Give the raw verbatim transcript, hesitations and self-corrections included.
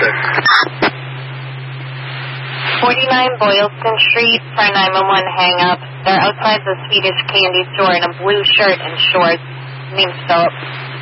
six. forty-nine Boylston Street for a nine one one hang-up. They're outside the Swedish candy store in a blue shirt and shorts. Name's Philip.